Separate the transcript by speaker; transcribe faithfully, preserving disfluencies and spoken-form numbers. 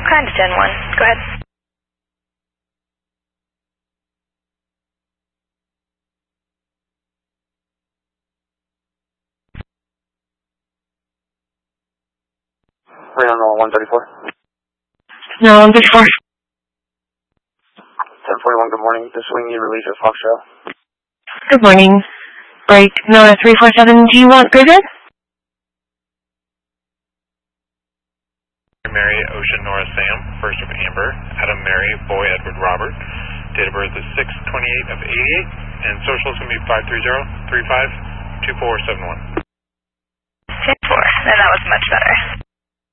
Speaker 1: Climb to ten one. Go ahead.
Speaker 2: Reno one thirty-four.
Speaker 3: No, one thirty-four.
Speaker 2: ten forty-one, good morning. This wing you release at Foxtrail.
Speaker 3: Good morning. Break Nora three four seven. Do you want Graveyard?
Speaker 4: Mary, Ocean, Nora, Sam, first of Amber, Adam, Mary, Boy, Edward, Robert. Date of birth is six twenty-eight of eighty-eight, and social is going to be five three zero three five two four seven one.
Speaker 1: ten four, and that was much better.